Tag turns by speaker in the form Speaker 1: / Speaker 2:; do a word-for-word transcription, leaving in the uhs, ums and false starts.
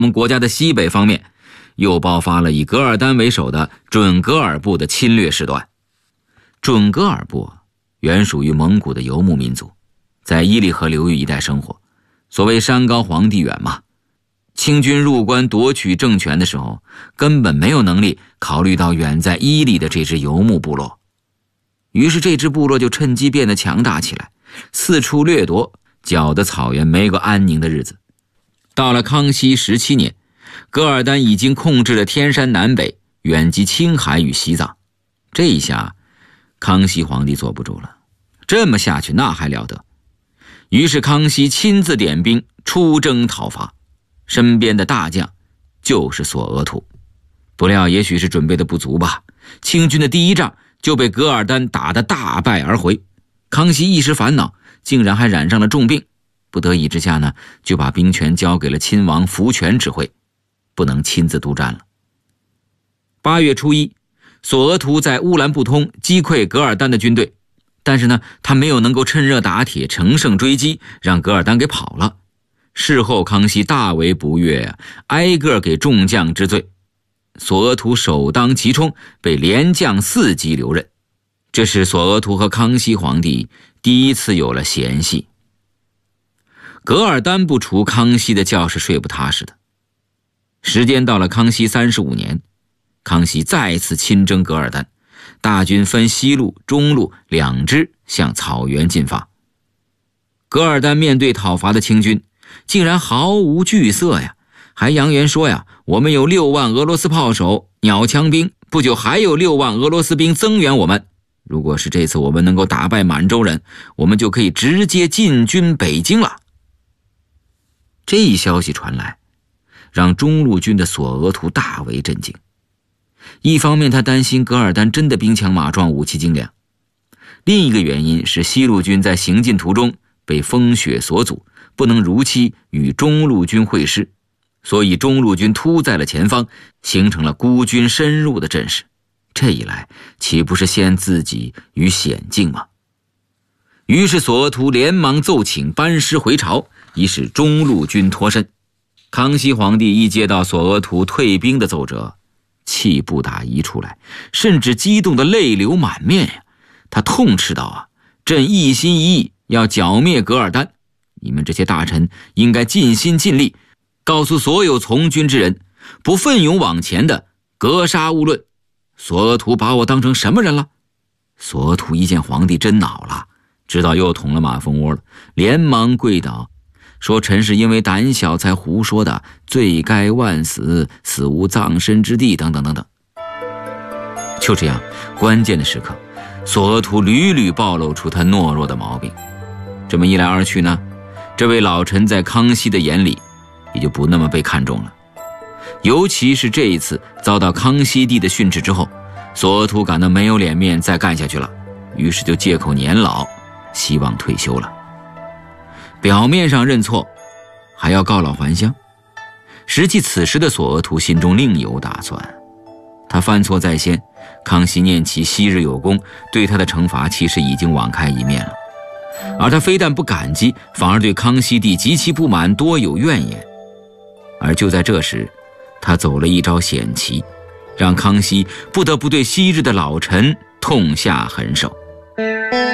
Speaker 1: 我们国家的西北方面又爆发了以噶尔丹为首的准噶尔部的侵略事端。准噶尔部原属于蒙古的游牧民族，在伊犁河流域一带生活。所谓山高皇帝远嘛，清军入关夺取政权的时候，根本没有能力考虑到远在伊犁的这支游牧部落。于是这支部落就趁机变得强大起来，四处掠夺，搅得草原没个安宁的日子。到了康熙十七年，噶尔丹已经控制了天山南北，远及青海与西藏。这一下康熙皇帝坐不住了，这么下去那还了得。于是康熙亲自点兵出征讨伐，身边的大将就是索额图。不料也许是准备的不足吧，清军的第一仗就被噶尔丹打得大败而回。康熙一时烦恼，竟然还染上了重病，不得已之下呢，就把兵权交给了亲王福全指挥，不能亲自督战了。八月初一，索额图在乌兰布通击溃噶尔丹的军队，但是呢，他没有能够趁热打铁，乘胜追击，让噶尔丹给跑了。事后康熙大为不悦啊，挨个给众将治罪。索额图首当其冲，被连降四级留任。这是索额图和康熙皇帝第一次有了嫌隙。噶尔丹不除，康熙的觉是睡不踏实的。时间到了康熙三十五年，康熙再次亲征噶尔丹，大军分西路、中路两支向草原进发。噶尔丹面对讨伐的清军，竟然毫无惧色呀，还扬言说呀，我们有六万俄罗斯炮手、鸟枪兵，不久还有六万俄罗斯兵增援我们。如果是这次我们能够打败满洲人，我们就可以直接进军北京了。这一消息传来，让中路军的索额图大为震惊。一方面他担心噶尔丹真的兵强马壮，武器精良，另一个原因是西路军在行进途中被风雪所阻，不能如期与中路军会师，所以中路军突在了前方，形成了孤军深入的阵势。这一来岂不是陷自己于险境吗？于是索额图连忙奏请班师回朝，以使中路军脱身。康熙皇帝一接到索额图退兵的奏折，气不打一处来，甚至激动得泪流满面呀！他痛斥道啊，朕一心一意要剿灭噶尔丹，你们这些大臣应该尽心尽力，告诉所有从军之人，不奋勇往前的格杀勿论。索额图把我当成什么人了？索额图一见皇帝真恼了，知道又捅了马蜂窝了，连忙跪倒，说臣是因为胆小才胡说的，罪该万死，死无葬身之地，等等等等。就这样，关键的时刻，索额图屡屡暴露出他懦弱的毛病。这么一来二去呢，这位老臣在康熙的眼里也就不那么被看重了。尤其是这一次遭到康熙帝的训斥之后，索额图感到没有脸面再干下去了，于是就借口年老，希望退休了。表面上认错，还要告老还乡，实际此时的索额图心中另有打算。他犯错在先，康熙念其昔日有功，对他的惩罚其实已经网开一面了。而他非但不感激，反而对康熙帝极其不满，多有怨言。而就在这时，他走了一招险棋，让康熙不得不对昔日的老臣痛下狠手。